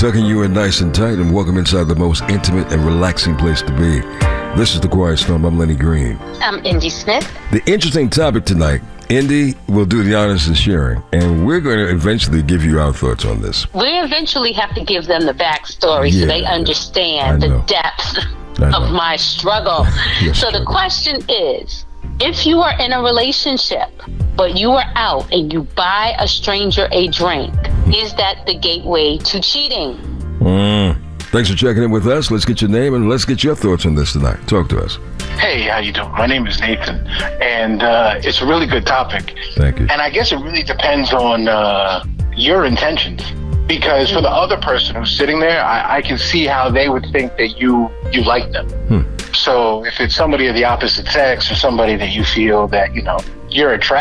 tucking you in nice and tight, and welcome inside the most intimate and relaxing place to be. This is The Quiet Storm. I'm Lenny Green. I'm Indy Smith. The interesting topic tonight, Indy will do the honors of sharing, and we're going to eventually give you our thoughts on this. We eventually have to give them the backstory so they understand the depth of my struggle. So the question is, if you are in a relationship, but you are out and you buy a stranger a drink, is that the gateway to cheating? Thanks for checking in with us. Let's get your name and let's get your thoughts on this tonight. Talk to us. Hey, how you doing? My name is Nathan, and it's a really good topic. Thank you. And I guess it really depends on your intentions. Because for the other person who's sitting there, I can see how they would think that you like them. So if it's somebody of the opposite sex or somebody that you feel that, you're attracted